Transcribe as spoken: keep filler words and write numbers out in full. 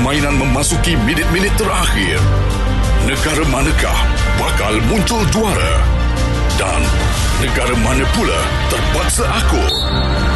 permainan memasuki minit-minit terakhir. Negara manakah bakal muncul juara? Dan negara mana pula terpaksa akur?